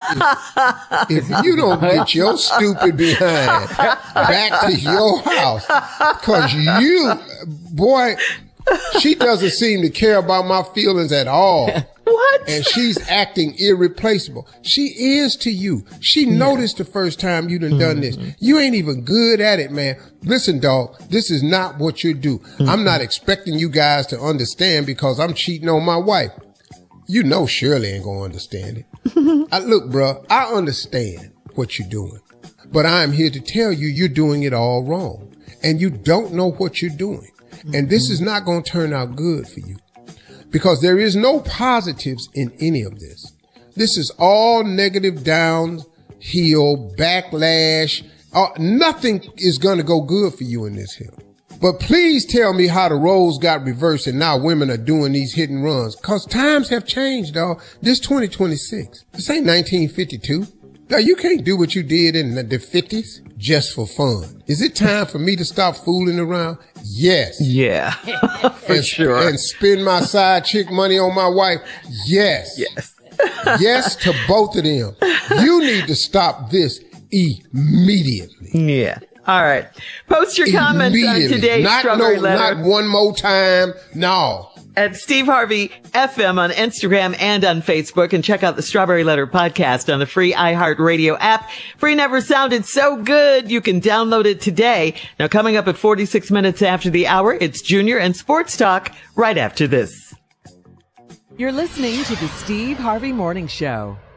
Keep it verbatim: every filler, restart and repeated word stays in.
if, if you don't get your stupid behind back to your house, because you, boy, she doesn't seem to care about my feelings at all. What? And she's acting irreplaceable. She is to you. She yeah. noticed the first time you done mm-hmm. done this. You ain't even good at it, man. Listen, dog, this is not what you do. Mm-hmm. I'm not expecting you guys to understand because I'm cheating on my wife. You know Shirley ain't gonna understand it. I, look, bro, I understand what you're doing, but I'm here to tell you you're doing it all wrong. And you don't know what you're doing. Mm-hmm. And this is not gonna turn out good for you. Because there is no positives in any of this. This is all negative, downhill, backlash. Uh, nothing is going to go good for you in this hill. But please tell me how the roles got reversed and now women are doing these hit and runs. Because times have changed, dog. This twenty twenty-six. This ain't nineteen fifty-two. Now, you can't do what you did in the fifties just for fun. Is it time for me to stop fooling around? Yes. Yeah, for and, sure. And spend my side chick money on my wife? Yes. Yes. Yes to both of them. You need to stop this immediately. Yeah. All right. Post your comments on today's not, Strawberry no, Letter. Not one more time. No. At Steve Harvey F M on Instagram and on Facebook, and check out the Strawberry Letter podcast on the free iHeartRadio app. Free never sounded so good. You can download it today. Now, coming up at forty-six minutes after the hour, it's Junior and Sports Talk right after this. You're listening to the Steve Harvey Morning Show.